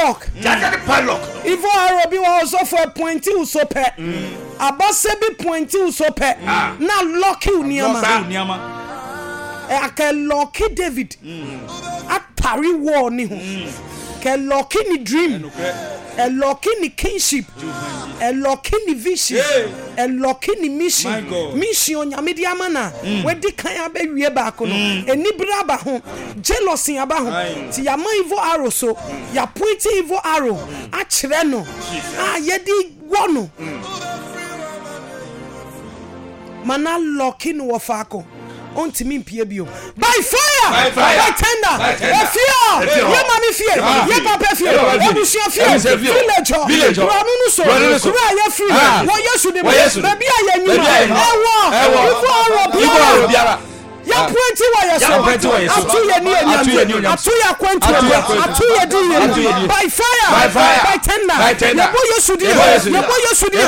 padlock. Ivo arrow bi wa also for pointy usope. Abase bi pointy usope. Na lock you niama. Aka lock David. Atari war ni ho. Ke lock ni dream. A lock ni kingship. A lock ni vision. A lock ni mission. Mission nyamedi amana. We di kan abewie ba ko no. Eni bra ba ho. Jealousy aba ho. Ti ya man evil arrow so. Ya point evil arrow. A kire no. Ye di wono. Mana lock ni wo fa ko. Onti mi mpie bio by fire by tender fear ye mami fear ye papa fear ebusia fear village ramunu so kura ye free wo yesu de baby aye nyuma ewo biara ya plenty wa yesu atu ye ni atu ya kwenti atu ye di by fire by tender ye bo yesu di ye bo yesu di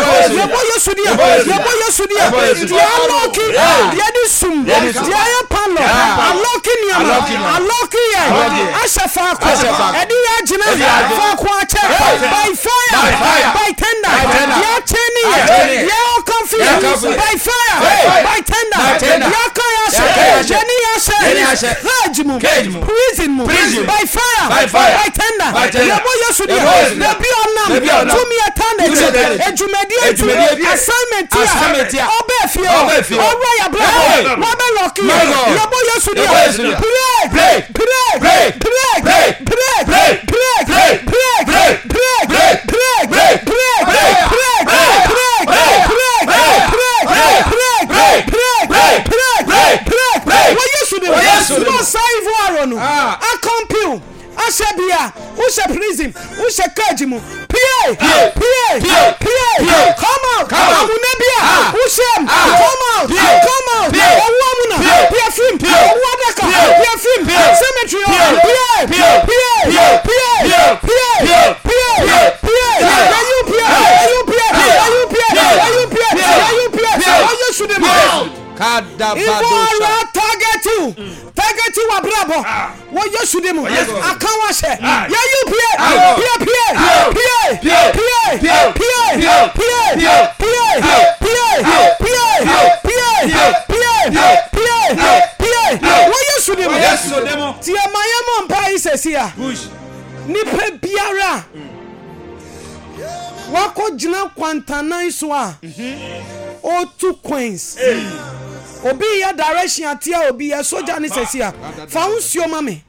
ye unlocking ye di sum ye ya palo unlocking ye ashafa ko edi ya jina fa ko ache by fire by tender ye cheni ye confused by fire by tender ye kaya Jenny prison by fire by tender yebo yesudia the be onam to me eternity ejumedi assignment here obefio oya black mother lucky yebo yesudia pray I compute. I shall be who shall prison, who shall kajimu. Come out, who shall come out, woman, cemetery, target you abrabo what you should do I can't wash it yeah you what you should do tia mayamo mpa isesia nipe biara wako jina kwantana iso a o two queens obi ya direction atia obi ya soja ni sesia fa unsio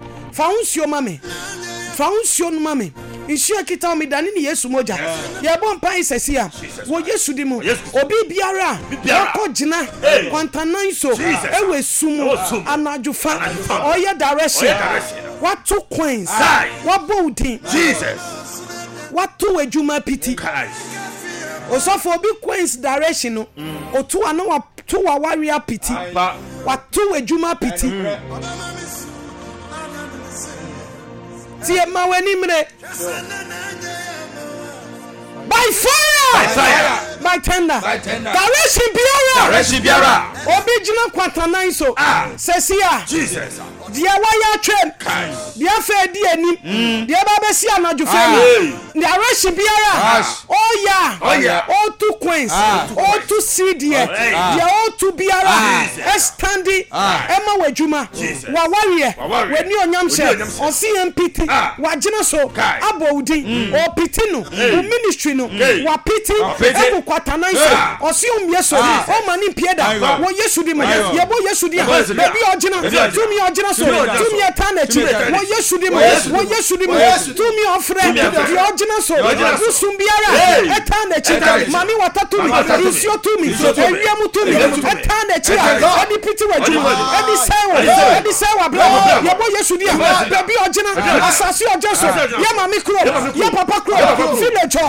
mame nsio kita mi dani ni Yesu moja ya bon pan sesia wo Yesu di mu obi biara ko gina kwantanan so ewe sumu anajufa oya direction what two queens what bolding Jesus what two ejuma piti osofo obi queens direction no otu anu to wa warrior pity wa to ejuma pity tie ma wani mre by fire by tender direction biara obi jina kwatanan so sesia Jesus dia waya twem dia fa di anim dia ba be si anaju fa direction biara all two queens all two cds dia all two biara standing ema wajuma wa warrior when you onyam she on CMPT wa jina so abodin o piti no ministry no wa piti e kwatanan so o si umyeso o mani pieda wo Yesu di mo yebo Yesu di baby ojina to me ojina so to me eternity wo Yesu di mo to me ofre di ojina so usumbiara eternity mami watatu mi isio to me ewiamu to me eternity adi piti wajuma adi sewa bro yebo Yesu di baby ojina asasi ojeso ya mami kro ya papa kro village